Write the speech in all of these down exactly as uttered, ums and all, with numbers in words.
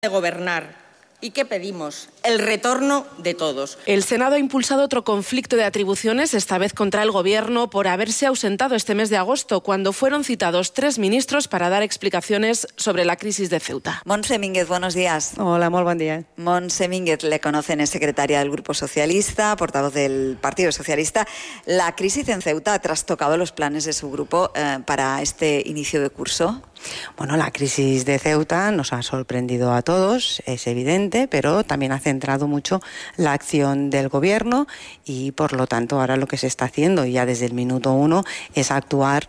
de gobernar. ¿Y qué pedimos? El retorno de todos. El Senado ha impulsado otro conflicto de atribuciones, esta vez contra el Gobierno, por haberse ausentado este mes de agosto, cuando fueron citados tres ministros para dar explicaciones sobre la crisis de Ceuta. Montse Mínguez, buenos días. Hola, muy buen día. Montse Mínguez, le conocen, es secretaria del Grupo Socialista, portavoz del Partido Socialista. La crisis en Ceuta ha trastocado los planes de su grupo eh, para este inicio de curso. Bueno, la crisis de Ceuta nos ha sorprendido a todos, es evidente, pero también ha centrado mucho la acción del Gobierno y, por lo tanto, ahora lo que se está haciendo ya desde el minuto uno es actuar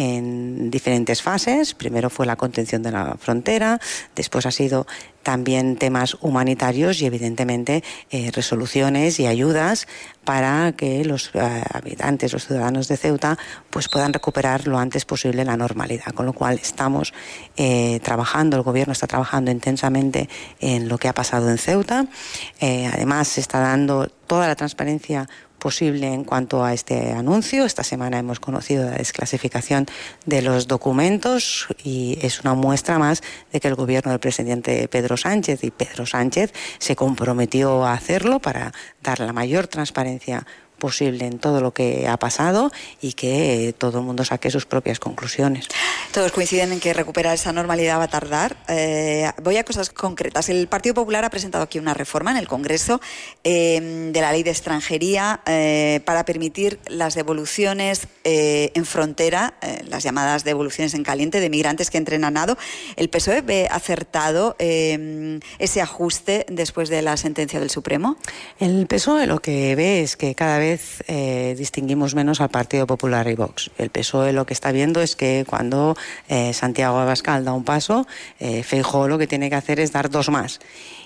en diferentes fases. Primero fue la contención de la frontera, después ha sido también temas humanitarios y, evidentemente, eh, resoluciones y ayudas para que los eh, habitantes, los ciudadanos de Ceuta, pues puedan recuperar lo antes posible la normalidad. Con lo cual estamos eh, trabajando, el Gobierno está trabajando intensamente en lo que ha pasado en Ceuta. Eh, además, se está dando toda la transparencia posible en cuanto a este anuncio. Esta semana hemos conocido la desclasificación de los documentos y es una muestra más de que el gobierno del presidente Pedro Sánchez y Pedro Sánchez se comprometió a hacerlo para dar la mayor transparencia posible en todo lo que ha pasado y que eh, todo el mundo saque sus propias conclusiones. Todos coinciden en que recuperar esa normalidad va a tardar. Eh, voy a cosas concretas. El Partido Popular ha presentado aquí una reforma en el Congreso eh, de la ley de extranjería eh, para permitir las devoluciones eh, en frontera, eh, las llamadas devoluciones en caliente de migrantes que entren a nado. ¿El P S O E ve acertado eh, ese ajuste después de la sentencia del Supremo? El P S O E lo que ve es que cada vez Eh, distinguimos menos al Partido Popular y Vox. El P S O E lo que está viendo es que cuando eh, Santiago Abascal da un paso, eh, Feijóo lo que tiene que hacer es dar dos más.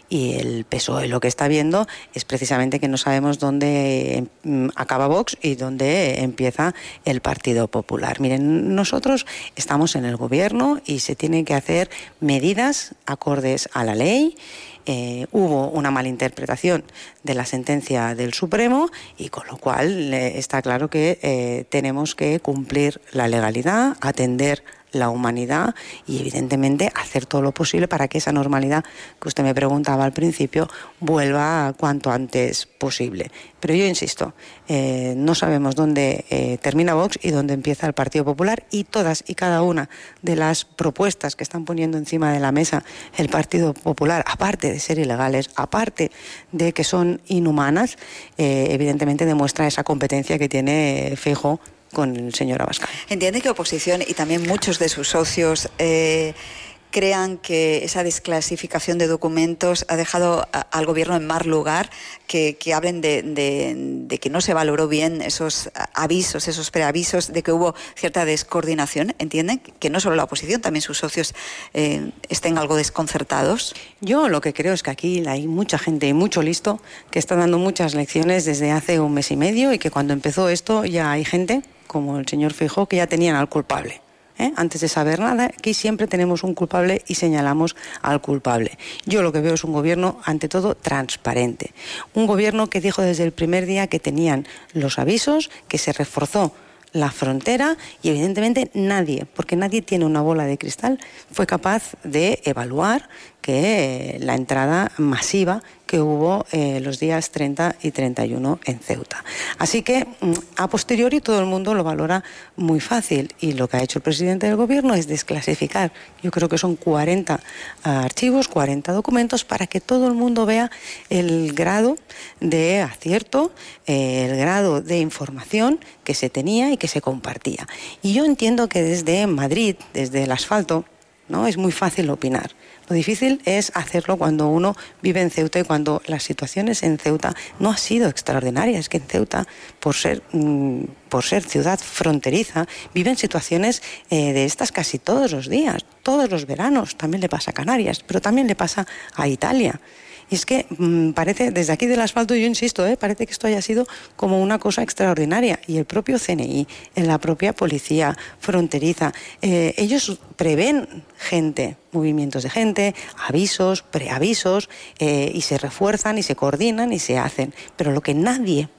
Y el P S O E lo que está viendo es precisamente que no sabemos dónde eh, acaba Vox y dónde empieza el Partido Popular. Miren, nosotros estamos en el Gobierno y se tienen que hacer medidas acordes a la ley. Eh, hubo una malinterpretación de la sentencia del Supremo y con lo cual eh, está claro que eh, tenemos que cumplir la legalidad, atender la humanidad y, evidentemente, hacer todo lo posible para que esa normalidad que usted me preguntaba al principio vuelva cuanto antes posible. Pero yo insisto, eh, no sabemos dónde eh, termina Vox y dónde empieza el Partido Popular, y todas y cada una de las propuestas que están poniendo encima de la mesa el Partido Popular, aparte de ser ilegales, aparte de que son inhumanas, eh, evidentemente demuestra esa competencia que tiene Feijóo con el señor Abascal. ¿Entiende que oposición y también muchos de sus socios eh, crean que esa desclasificación de documentos ha dejado a, al gobierno en mal lugar, que, que hablen de, de, de que no se valoró bien esos avisos, esos preavisos, de que hubo cierta descoordinación? ¿Entienden que no solo la oposición, también sus socios eh, estén algo desconcertados? Yo lo que creo es que aquí hay mucha gente y mucho listo que está dando muchas lecciones desde hace un mes y medio, y que cuando empezó esto ya hay gente como el señor Feijóo que ya tenían al culpable. ¿Eh? Antes de saber nada, aquí siempre tenemos un culpable y señalamos al culpable. Yo lo que veo es un gobierno, ante todo, transparente. Un gobierno que dijo desde el primer día que tenían los avisos, que se reforzó la frontera y, evidentemente, nadie, porque nadie tiene una bola de cristal, fue capaz de evaluar que eh, la entrada masiva que hubo eh, los días treinta y treinta y uno en Ceuta. Así que, a posteriori, todo el mundo lo valora muy fácil, y lo que ha hecho el presidente del Gobierno es desclasificar, yo creo que son cuarenta uh, archivos, cuarenta documentos, para que todo el mundo vea el grado de acierto, eh, el grado de información que se tenía y que se compartía. Y yo entiendo que desde Madrid, desde el asfalto, ¿no?, es muy fácil opinar. Lo difícil es hacerlo cuando uno vive en Ceuta y cuando las situaciones en Ceuta no han sido extraordinarias. Es que en Ceuta, por ser, mmm, por ser ciudad fronteriza, viven situaciones eh, de estas casi todos los días, todos los veranos. También le pasa a Canarias, pero también le pasa a Italia. Y es que mmm, parece, desde aquí del asfalto, yo insisto, ¿eh? parece que esto haya sido como una cosa extraordinaria. Y el propio C N I, en la propia policía fronteriza, eh, ellos prevén gente, movimientos de gente, avisos, preavisos, eh, y se refuerzan y se coordinan y se hacen. Pero lo que nadie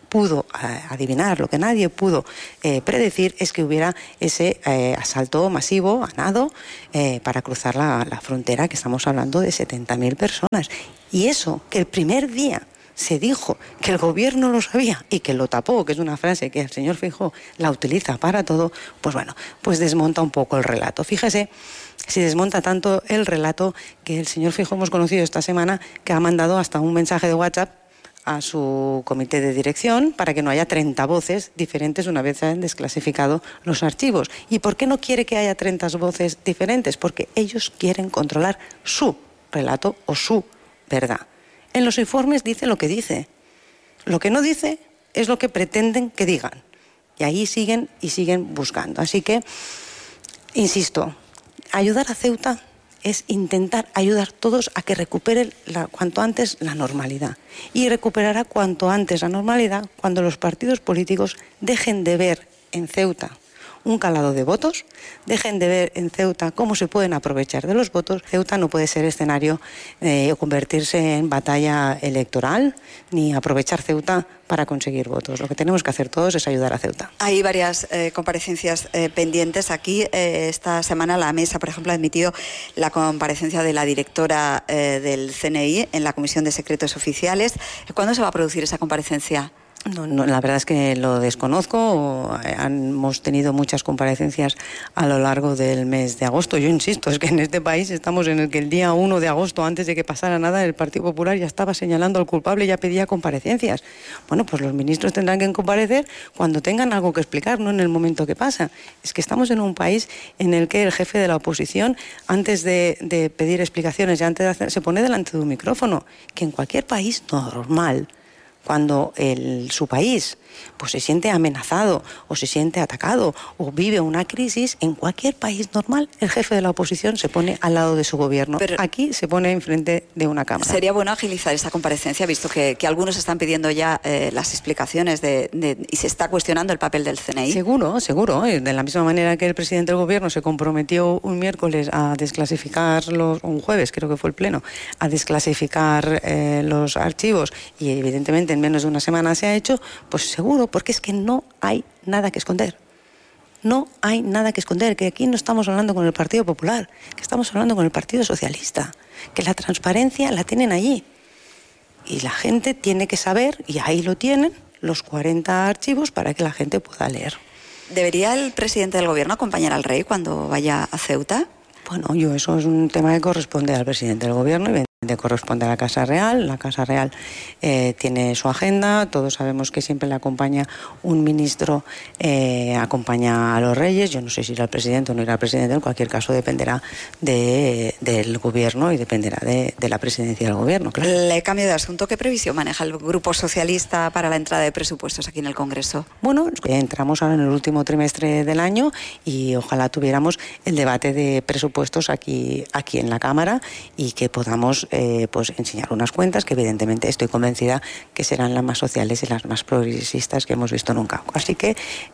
pudo eh, adivinar, lo que nadie pudo eh, predecir, es que hubiera ese eh, asalto masivo a nado eh, para cruzar la, la frontera, que estamos hablando de setenta mil personas. Y eso, que el primer día se dijo que el gobierno lo sabía y que lo tapó, que es una frase que el señor Feijóo la utiliza para todo, pues bueno, pues desmonta un poco el relato. Fíjese si desmonta tanto el relato que el señor Feijóo hemos conocido esta semana, que ha mandado hasta un mensaje de WhatsApp a su comité de dirección para que no haya treinta voces diferentes una vez se han desclasificado los archivos. ¿Y por qué no quiere que haya treinta voces diferentes? Porque ellos quieren controlar su relato o su verdad. En los informes dice lo que dice. Lo que no dice es lo que pretenden que digan. Y ahí siguen y siguen buscando. Así que, insisto, ayudar a Ceuta es intentar ayudar todos a que recupere la, cuanto antes la normalidad. Y recuperará cuanto antes la normalidad cuando los partidos políticos dejen de ver en Ceuta un calado de votos, dejen de ver en Ceuta cómo se pueden aprovechar de los votos. Ceuta no puede ser escenario eh, o convertirse en batalla electoral, ni aprovechar Ceuta para conseguir votos. Lo que tenemos que hacer todos es ayudar a Ceuta. Hay varias eh, comparecencias eh, pendientes. Aquí eh, esta semana la mesa, por ejemplo, ha admitido la comparecencia de la directora eh, del C N I en la Comisión de Secretos Oficiales. ¿Cuándo se va a producir esa comparecencia? No, no, la verdad es que lo desconozco. Hemos tenido muchas comparecencias a lo largo del mes de agosto. Yo insisto, es que en este país estamos en el que el día uno de agosto, antes de que pasara nada, el Partido Popular ya estaba señalando al culpable y ya pedía comparecencias. Bueno, pues los ministros tendrán que comparecer cuando tengan algo que explicar, no en el momento que pasa. Es que estamos en un país en el que el jefe de la oposición, antes de, de pedir explicaciones y antes de hacer, se pone delante de un micrófono, que en cualquier país normal, cuando el, su país pues se siente amenazado o se siente atacado o vive una crisis, en cualquier país normal el jefe de la oposición se pone al lado de su gobierno. Pero aquí se pone enfrente de una cámara. Sería bueno agilizar esa comparecencia, visto que, que algunos están pidiendo ya eh, las explicaciones de, de, y se está cuestionando el papel del C N I. Seguro, seguro. De la misma manera que el presidente del gobierno se comprometió un miércoles a desclasificar los, un jueves creo que fue el pleno, a desclasificar eh, los archivos, y evidentemente en menos de una semana se ha hecho, pues seguro, porque es que no hay nada que esconder. No hay nada que esconder, que aquí no estamos hablando con el Partido Popular, que estamos hablando con el Partido Socialista, que la transparencia la tienen allí. Y la gente tiene que saber, y ahí lo tienen, los cuarenta archivos para que la gente pueda leer. ¿Debería el presidente del gobierno acompañar al rey cuando vaya a Ceuta? Bueno, yo eso es un tema que corresponde al presidente del gobierno y corresponde a la Casa Real. La Casa Real eh, tiene su agenda. Todos sabemos que siempre le acompaña un ministro, eh, acompaña a los reyes. Yo no sé si irá el presidente o no irá el presidente. En cualquier caso dependerá de, del gobierno y dependerá de, de la presidencia del gobierno. Claro. Le cambio de asunto. ¿Qué previsión maneja el Grupo Socialista para la entrada de presupuestos aquí en el Congreso? Bueno, entramos ahora en el último trimestre del año y ojalá tuviéramos el debate de presupuestos aquí, aquí en la Cámara y que podamos Eh, pues enseñar unas cuentas que evidentemente estoy convencida que serán las más sociales y las más progresistas que hemos visto nunca. Así que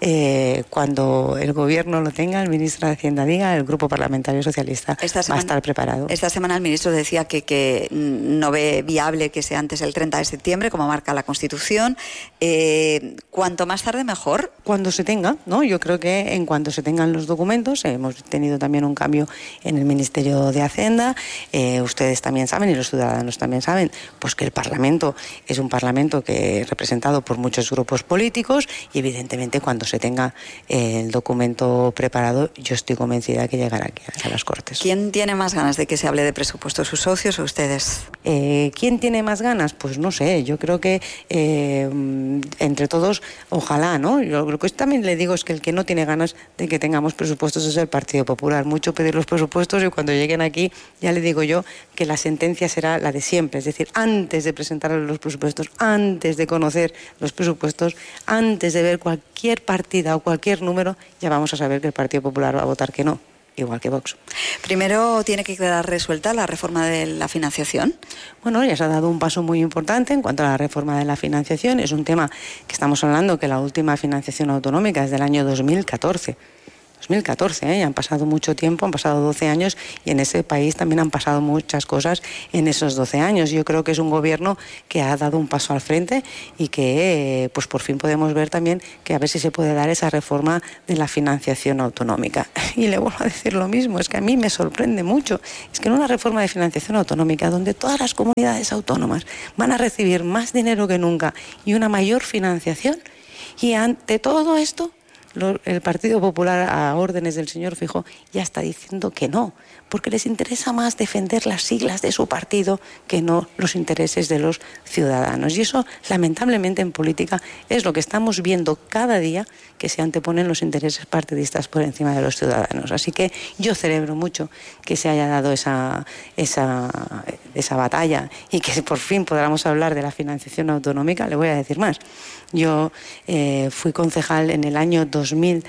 eh, cuando el gobierno lo tenga, el ministro de Hacienda diga, el Grupo Parlamentario Socialista esta semana, va a estar preparado. Esta semana el ministro decía que, que no ve viable que sea antes del treinta de septiembre, como marca la Constitución. Eh, cuanto más tarde, mejor. Cuando se tenga, ¿no? Yo creo que en cuanto se tengan los documentos, eh, hemos tenido también un cambio en el Ministerio de Hacienda. Eh, ustedes también saben, y los ciudadanos también saben, pues que el Parlamento es un Parlamento que es representado por muchos grupos políticos y evidentemente cuando se tenga el documento preparado yo estoy convencida que llegará aquí a las Cortes. ¿Quién tiene más ganas de que se hable de presupuestos, sus socios o ustedes? Eh, ¿Quién tiene más ganas? Pues no sé, yo creo que eh, entre todos, ojalá, ¿no? Yo lo que también le digo es que el que no tiene ganas de que tengamos presupuestos es el Partido Popular. Mucho pedir los presupuestos y cuando lleguen aquí ya le digo yo que la sentencia será la de siempre, es decir, antes de presentar los presupuestos, antes de conocer los presupuestos, antes de ver cualquier partida o cualquier número, ya vamos a saber que el Partido Popular va a votar que no, igual que Vox. Primero tiene que quedar resuelta la reforma de la financiación. Bueno, ya se ha dado un paso muy importante en cuanto a la reforma de la financiación. Es un tema que estamos hablando que la última financiación autonómica es del año dos mil catorce. O dos mil catorce, ¿eh? Ya han pasado mucho tiempo, han pasado doce años y en ese país también han pasado muchas cosas en esos doce años. Yo creo que es un gobierno que ha dado un paso al frente y que eh, pues por fin podemos ver también que a ver si se puede dar esa reforma de la financiación autonómica. Y le vuelvo a decir lo mismo, es que a mí me sorprende mucho, es que en una reforma de financiación autonómica donde todas las comunidades autónomas van a recibir más dinero que nunca y una mayor financiación, y ante todo esto el Partido Popular, a órdenes del señor Feijóo, ya está diciendo que no, porque les interesa más defender las siglas de su partido que no los intereses de los ciudadanos. Y eso, lamentablemente, en política es lo que estamos viendo cada día, que se anteponen los intereses partidistas por encima de los ciudadanos. Así que yo celebro mucho que se haya dado esa, esa, esa batalla y que por fin podamos hablar de la financiación autonómica. Le voy a decir más. Yo eh, fui concejal en el año dos mil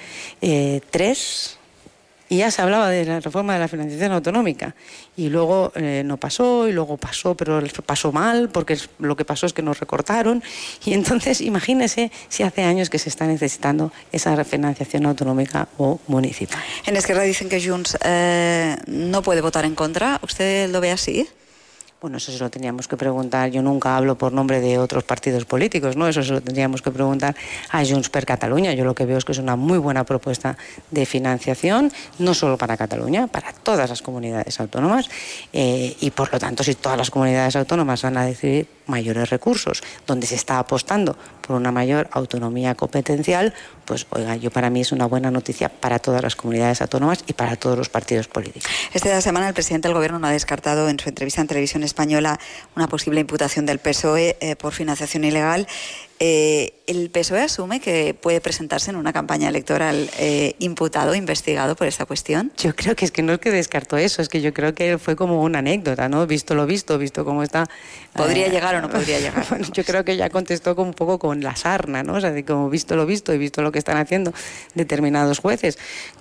tres y ya se hablaba de la reforma de la financiación autonómica y luego eh, no pasó y luego pasó, pero pasó mal porque lo que pasó es que nos recortaron y entonces imagínese si hace años que se está necesitando esa financiación autonómica o municipal. En Esquerra dicen que Junts eh, no puede votar en contra. ¿Usted lo ve así? Bueno, eso se lo teníamos que preguntar. Yo nunca hablo por nombre de otros partidos políticos, ¿no? Eso se lo tendríamos que preguntar a Junts per Catalunya. Yo lo que veo es que es una muy buena propuesta de financiación, no solo para Cataluña, para todas las comunidades autónomas. Eh, y por lo tanto, si todas las comunidades autónomas van a decidir mayores recursos, donde se está apostando por una mayor autonomía competencial, pues oiga, yo para mí es una buena noticia para todas las comunidades autónomas y para todos los partidos políticos. Esta semana el presidente del Gobierno no ha descartado en su entrevista en Televisión Española una posible imputación del P S O E eh, por financiación ilegal. Eh, ¿El P S O E asume que puede presentarse en una campaña electoral eh, imputado, investigado por esta cuestión? Yo creo que es que no es que descartó eso, es que yo creo que fue como una anécdota, ¿no? Visto lo visto, visto cómo está... ¿Podría eh, llegar o no podría llegar? Bueno, yo creo que ya contestó como un poco con la sarna, ¿no? O sea, de como visto lo visto y visto lo que están haciendo determinados jueces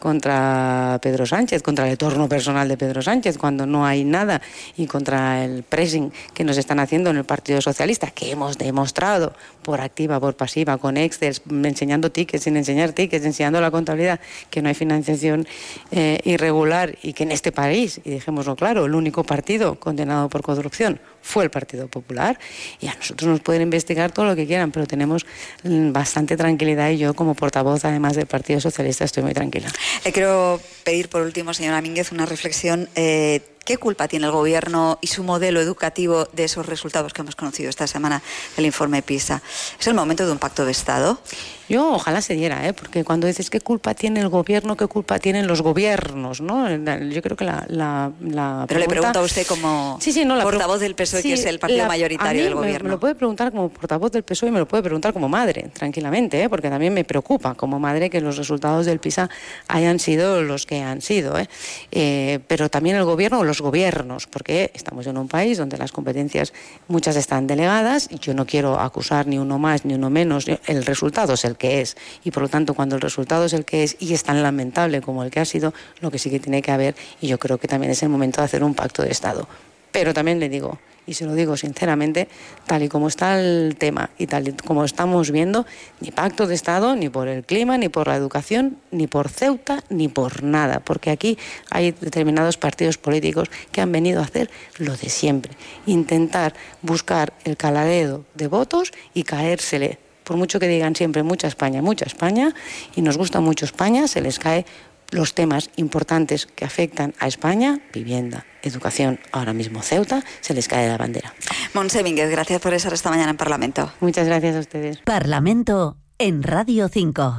contra Pedro Sánchez, contra el entorno personal de Pedro Sánchez, cuando no hay nada, y contra el pressing que nos están haciendo en el Partido Socialista, que hemos demostrado por activa, por pasiva, con Excel, enseñando tickets, sin enseñar tickets, enseñando la contabilidad, que no hay financiación eh, irregular y que en este país, y dejémoslo claro, el único partido condenado por corrupción fue el Partido Popular, y a nosotros nos pueden investigar todo lo que quieran, pero tenemos bastante tranquilidad y yo como portavoz, además del Partido Socialista, estoy muy tranquila. Le quiero pedir por último, señora Mínguez, una reflexión. Eh, ¿Qué culpa tiene el Gobierno y su modelo educativo de esos resultados que hemos conocido esta semana del informe PISA? ¿Es el momento de un pacto de Estado? Yo ojalá se diera, ¿eh? Porque cuando dices qué culpa tiene el Gobierno, qué culpa tienen los gobiernos, ¿no? Yo creo que la, la, la Pero pregunta... le pregunto a usted como sí, sí, no, la portavoz pre... del P S O E, sí, que es el partido la... mayoritario a mí del Gobierno. Me, me lo puede preguntar como portavoz del P S O E y me lo puede preguntar como madre, tranquilamente, ¿eh? Porque también me preocupa como madre que los resultados del PISA hayan sido los que han sido, ¿eh? Eh, pero también el Gobierno o los gobiernos, porque estamos en un país donde las competencias muchas están delegadas y yo no quiero acusar ni uno más ni uno menos, el resultado es el que es y por lo tanto cuando el resultado es el que es y es tan lamentable como el que ha sido, lo que sí que tiene que haber, y yo creo que también es el momento de hacer un pacto de Estado. Pero también le digo, y se lo digo sinceramente, tal y como está el tema y tal y como estamos viendo, ni pacto de Estado, ni por el clima, ni por la educación, ni por Ceuta, ni por nada, porque aquí hay determinados partidos políticos que han venido a hacer lo de siempre, intentar buscar el caladedo de votos y caérsele, por mucho que digan siempre mucha España, mucha España, y nos gusta mucho España, se les cae los temas importantes que afectan a España, vivienda, educación, ahora mismo Ceuta, se les cae la bandera. Montse Mínguez, gracias por estar esta mañana en Parlamento. Muchas gracias a ustedes. Parlamento en Radio cinco.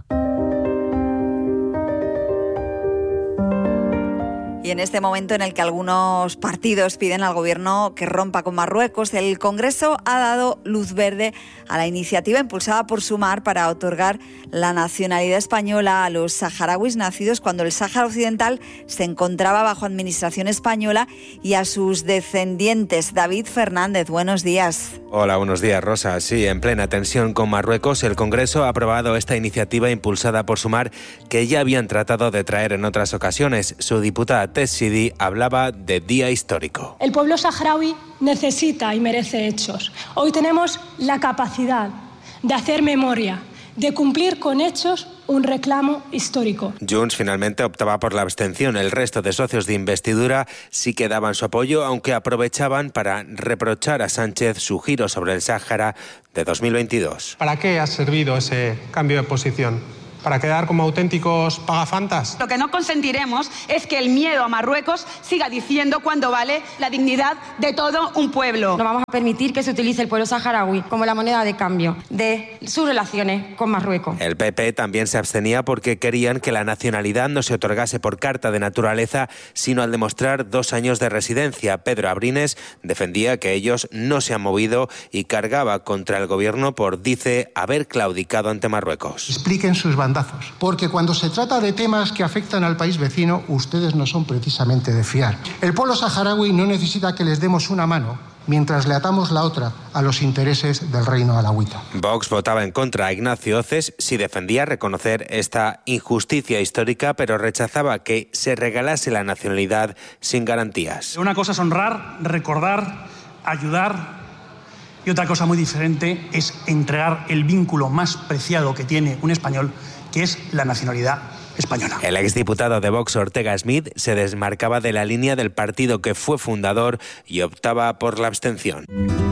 Y en este momento en el que algunos partidos piden al Gobierno que rompa con Marruecos, el Congreso ha dado luz verde a la iniciativa impulsada por Sumar para otorgar la nacionalidad española a los saharauis nacidos cuando el Sáhara Occidental se encontraba bajo administración española y a sus descendientes. David Fernández, buenos días. Hola, buenos días, Rosa. Sí, en plena tensión con Marruecos, el Congreso ha aprobado esta iniciativa impulsada por Sumar que ya habían tratado de traer en otras ocasiones. Su diputada Tess Sidi hablaba de día histórico. El pueblo saharaui necesita y merece hechos. Hoy tenemos la capacidad de hacer memoria, de cumplir con hechos un reclamo histórico. Junts finalmente optaba por la abstención. El resto de socios de investidura sí que daban su apoyo, aunque aprovechaban para reprochar a Sánchez su giro sobre el Sáhara de dos mil veintidós. ¿Para qué ha servido ese cambio de posición? ¿Para quedar como auténticos pagafantas? Lo que no consentiremos es que el miedo a Marruecos siga diciendo cuánto vale la dignidad de todo un pueblo. No vamos a permitir que se utilice el pueblo saharaui como la moneda de cambio de sus relaciones con Marruecos. El P P también se abstenía porque querían que la nacionalidad no se otorgase por carta de naturaleza, sino al demostrar dos años de residencia. Pedro Abrines defendía que ellos no se han movido y cargaba contra el gobierno por, dice, haber claudicado ante Marruecos. Expliquen sus bandazos, porque cuando se trata de temas que afectan al país vecino, ustedes no son precisamente de fiar. El pueblo saharaui no necesita que les demos una mano mientras le atamos la otra a los intereses del reino alauita. Vox votaba en contra a Ignacio Oces si defendía reconocer esta injusticia histórica, pero rechazaba que se regalase la nacionalidad sin garantías. Una cosa es honrar, recordar, ayudar, y otra cosa muy diferente es entregar el vínculo más preciado que tiene un español, que es la nacionalidad española. El exdiputado de Vox, Ortega Smith, se desmarcaba de la línea del partido que fue fundador y optaba por la abstención.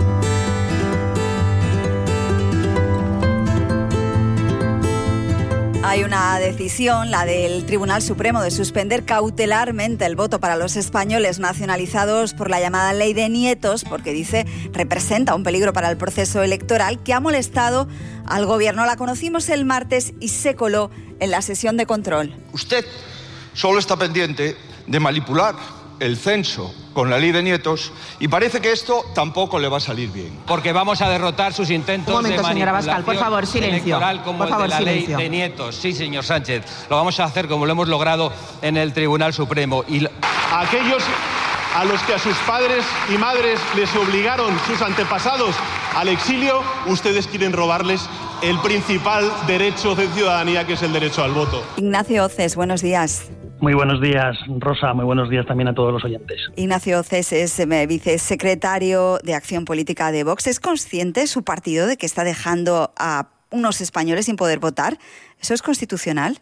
Hay una decisión, la del Tribunal Supremo, de suspender cautelarmente el voto para los españoles nacionalizados por la llamada Ley de Nietos, porque dice representa un peligro para el proceso electoral que ha molestado al gobierno. La conocimos el martes y se coló en la sesión de control. Usted solo está pendiente de manipular el censo con la Ley de Nietos y parece que esto tampoco le va a salir bien. Porque vamos a derrotar sus intentos Un momento, de señora manipulación Bascal, por favor, silencio. electoral como Por favor, el de la silencio. Ley de Nietos. Sí, señor Sánchez, lo vamos a hacer como lo hemos logrado en el Tribunal Supremo. Y aquellos a los que a sus padres y madres les obligaron sus antepasados al exilio, ustedes quieren robarles el principal derecho de ciudadanía, que es el derecho al voto. Ignacio Oces, buenos días. Muy buenos días, Rosa. Muy buenos días también a todos los oyentes. Ignacio Oces es eh, vicesecretario de Acción Política de Vox. ¿Es consciente su partido de que está dejando a unos españoles sin poder votar? ¿Eso es constitucional?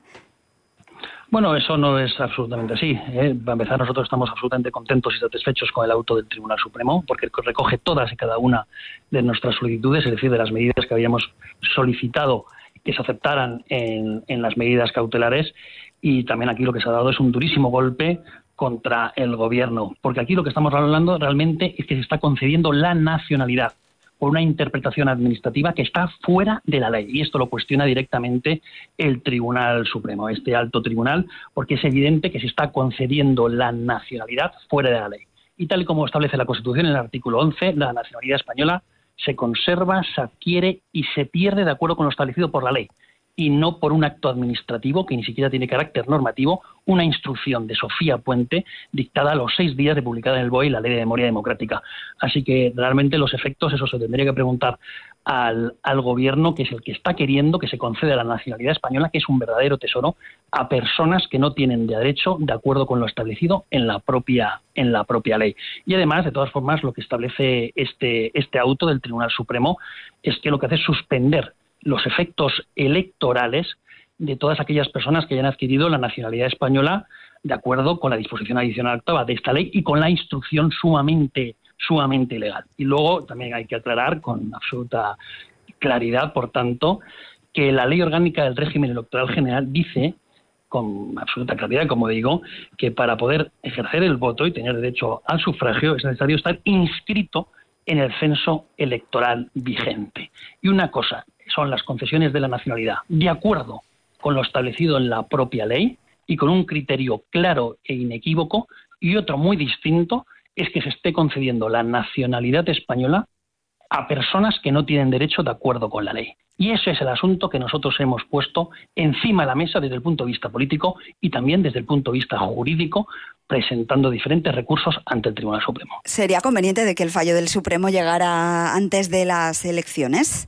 Bueno, eso no es absolutamente así, ¿eh? Para empezar, nosotros estamos absolutamente contentos y satisfechos con el auto del Tribunal Supremo, porque recoge todas y cada una de nuestras solicitudes, es decir, de las medidas que habíamos solicitado que se aceptaran en, en las medidas cautelares. Y también aquí lo que se ha dado es un durísimo golpe contra el gobierno, porque aquí lo que estamos hablando realmente es que se está concediendo la nacionalidad por una interpretación administrativa que está fuera de la ley. Y esto lo cuestiona directamente el Tribunal Supremo, este alto tribunal, porque es evidente que se está concediendo la nacionalidad fuera de la ley. Y tal y como establece la Constitución en el artículo once, la nacionalidad española se conserva, se adquiere y se pierde de acuerdo con lo establecido por la ley, y no por un acto administrativo que ni siquiera tiene carácter normativo, una instrucción de Sofía Puente dictada a los seis días de publicada en el B O E la Ley de Memoria Democrática. Así que realmente los efectos, eso se tendría que preguntar al, al gobierno, que es el que está queriendo que se conceda la nacionalidad española, que es un verdadero tesoro, a personas que no tienen derecho de acuerdo con lo establecido en la propia, en la propia ley. Y además, de todas formas, lo que establece este, este auto del Tribunal Supremo es que lo que hace es suspender los efectos electorales de todas aquellas personas que hayan adquirido la nacionalidad española de acuerdo con la disposición adicional octava de esta ley y con la instrucción sumamente, sumamente ilegal. Y luego también hay que aclarar con absoluta claridad, por tanto, que la Ley Orgánica del Régimen Electoral General dice, con absoluta claridad, como digo, que para poder ejercer el voto y tener derecho al sufragio es necesario estar inscrito en el censo electoral vigente. Y una cosa son las concesiones de la nacionalidad, de acuerdo con lo establecido en la propia ley y con un criterio claro e inequívoco, y otro muy distinto es que se esté concediendo la nacionalidad española a personas que no tienen derecho de acuerdo con la ley. Y ese es el asunto que nosotros hemos puesto encima de la mesa desde el punto de vista político y también desde el punto de vista jurídico, presentando diferentes recursos ante el Tribunal Supremo. ¿Sería conveniente de que el fallo del Supremo llegara antes de las elecciones?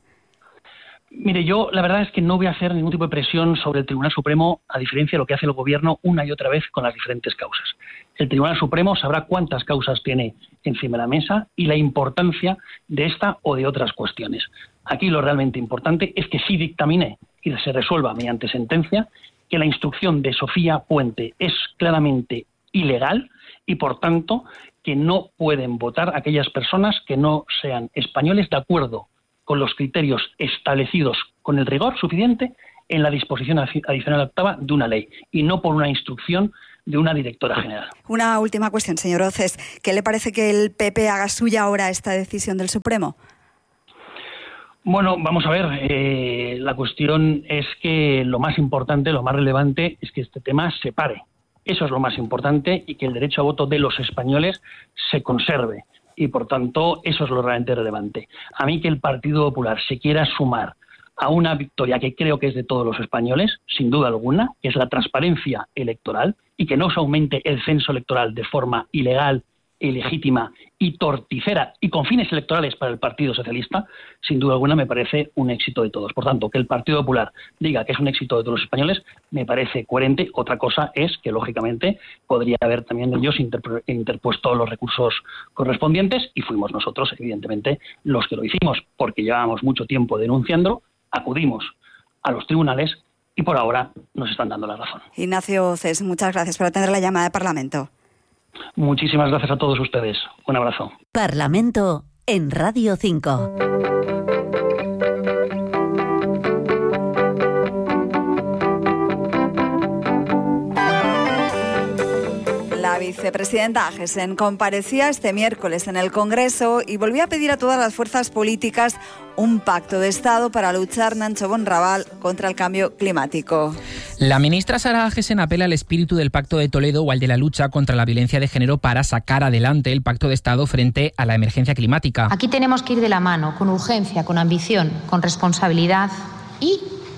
Mire, yo la verdad es que no voy a hacer ningún tipo de presión sobre el Tribunal Supremo, a diferencia de lo que hace el Gobierno una y otra vez con las diferentes causas. El Tribunal Supremo sabrá cuántas causas tiene encima de la mesa y la importancia de esta o de otras cuestiones. Aquí lo realmente importante es que sí dictamine y se resuelva mediante sentencia que la instrucción de Sofía Puente es claramente ilegal y, por tanto, que no pueden votar aquellas personas que no sean españoles de acuerdo con los criterios establecidos con el rigor suficiente en la disposición adicional octava de una ley y no por una instrucción de una directora general. Una última cuestión, señor Hoces. ¿Qué le parece que el P P haga suya ahora esta decisión del Supremo? Bueno, vamos a ver, eh, la cuestión es que lo más importante, lo más relevante es que este tema se pare. Eso es lo más importante y que el derecho a voto de los españoles se conserve. Y, por tanto, eso es lo realmente relevante. A mí que el Partido Popular se quiera sumar a una victoria que creo que es de todos los españoles, sin duda alguna, que es la transparencia electoral y que no se aumente el censo electoral de forma ilegal, ilegítima y torticera y con fines electorales para el Partido Socialista, sin duda alguna me parece un éxito de todos. Por tanto, que el Partido Popular diga que es un éxito de todos los españoles me parece coherente. Otra cosa es que, lógicamente, podría haber también ellos interp- interpuesto los recursos correspondientes y fuimos nosotros, evidentemente, los que lo hicimos, porque llevábamos mucho tiempo denunciándolo, acudimos a los tribunales y por ahora nos están dando la razón. Ignacio Hoces, muchas gracias por atender la llamada de Parlamento. Muchísimas gracias a todos ustedes. Un abrazo. Parlamento en Radio cinco. La vicepresidenta Agesen comparecía este miércoles en el Congreso y volvió a pedir a todas las fuerzas políticas un pacto de Estado para luchar, Nacho Bonraval, contra el cambio climático. La ministra Sara Agesen apela al espíritu del Pacto de Toledo o al de la lucha contra la violencia de género para sacar adelante el Pacto de Estado frente a la emergencia climática. Aquí tenemos que ir de la mano, con urgencia, con ambición, con responsabilidad y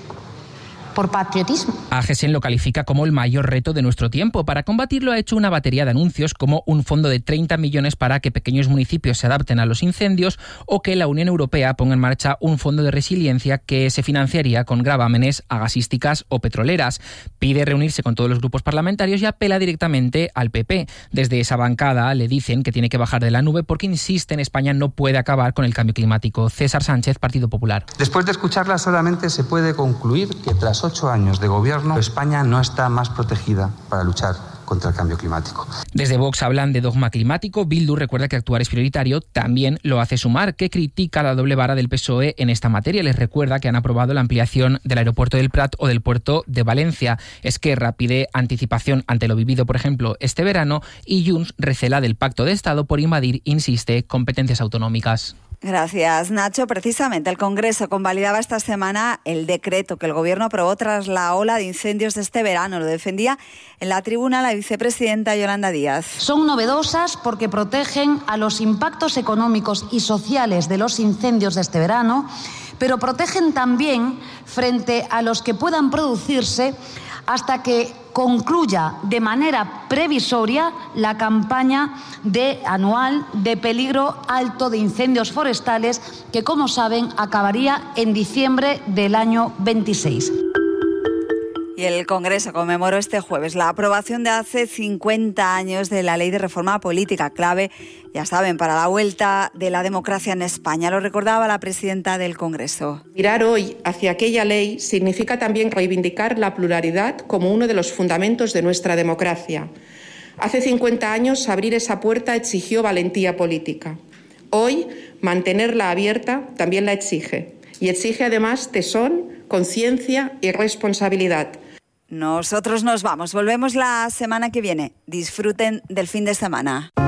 por patriotismo. Agesen lo califica como el mayor reto de nuestro tiempo. Para combatirlo ha hecho una batería de anuncios como un fondo de treinta millones para que pequeños municipios se adapten a los incendios o que la Unión Europea ponga en marcha un fondo de resiliencia que se financiaría con gravámenes a gasísticas o petroleras. Pide reunirse con todos los grupos parlamentarios y apela directamente al P P. Desde esa bancada le dicen que tiene que bajar de la nube porque insisten España no puede acabar con el cambio climático. César Sánchez, Partido Popular. Después de escucharla solamente se puede concluir que tras ocho años de gobierno, España no está más protegida para luchar contra el cambio climático. Desde Vox hablan de dogma climático. Bildu recuerda que actuar es prioritario. También lo hace Sumar, que critica la doble vara del P S O E en esta materia. Les recuerda que han aprobado la ampliación del aeropuerto del Prat o del puerto de Valencia. Esquerra pide anticipación ante lo vivido, por ejemplo, este verano, y Junts recela del Pacto de Estado por invadir, insiste, competencias autonómicas. Gracias, Nacho. Precisamente el Congreso convalidaba esta semana el decreto que el Gobierno aprobó tras la ola de incendios de este verano. Lo defendía en la tribuna la vicepresidenta Yolanda Díaz. Son novedosas porque protegen a los impactos económicos y sociales de los incendios de este verano, pero protegen también frente a los que puedan producirse hasta que concluya de manera previsoria la campaña de anual de peligro alto de incendios forestales que, como saben, acabaría en diciembre del año veintiséis. Y el Congreso conmemoró este jueves la aprobación de hace cincuenta años de la Ley de Reforma Política, clave, ya saben, para la vuelta de la democracia en España. Lo recordaba la presidenta del Congreso. Mirar hoy hacia aquella ley significa también reivindicar la pluralidad como uno de los fundamentos de nuestra democracia. Hace cincuenta años abrir esa puerta exigió valentía política. Hoy mantenerla abierta también la exige. Y exige además tesón, conciencia y responsabilidad. Nosotros nos vamos, volvemos la semana que viene. Disfruten del fin de semana.